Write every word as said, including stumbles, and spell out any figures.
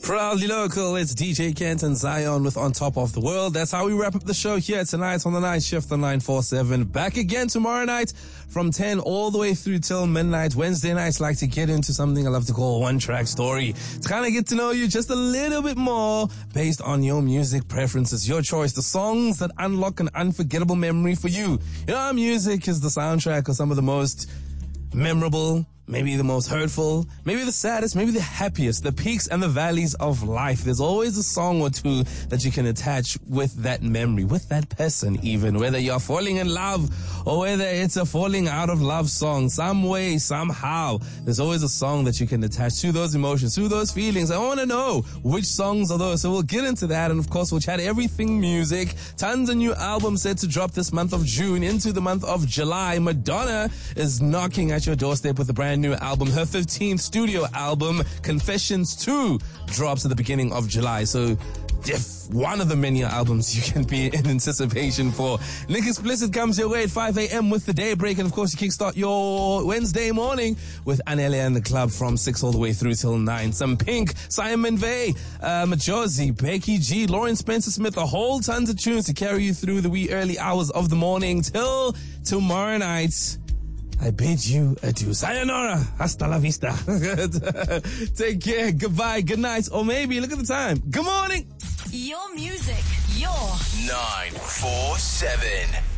Proudly local, it's D J Kent and Zion with On Top of the World. That's how we wrap up the show here tonight on the night shift on nine four seven. Back again tomorrow night from ten all the way through till midnight. Wednesday nights like to get into something I love to call one track story. To kind of get to know you just a little bit more based on your music preferences, your choice, the songs that unlock an unforgettable memory for you. You know, our music is the soundtrack of some of the most memorable, maybe the most hurtful, maybe the saddest, maybe the happiest, the peaks and the valleys of life. There's always a song or two that you can attach with that memory, with that person even, whether you're falling in love or whether it's a falling out of love song. Some way, somehow, there's always a song that you can attach to those emotions, to those feelings. I want to know which songs are those. So we'll get into that, and of course we'll chat everything music. Tons of new albums set to drop this month of June into the month of July. Madonna is knocking at your doorstep with a brand new album. Her fifteenth studio album, Confessions two, drops at the beginning of July. So if one of the many albums you can be in anticipation for. Nick Explicit comes your way at five a.m. with the Daybreak, and of course you kickstart your Wednesday morning with Anele and the Club from six all the way through till nine. Some Pink, Simon Vey, uh, Majosi, Becky G, Lauren Spencer Smith, a whole tons of tunes to carry you through the wee early hours of the morning till tomorrow night. I bid you adieu. Sayonara. Hasta la vista. Take care. Goodbye. Good night. Or maybe, look at the time. Good morning. Your music. Your nine four seven.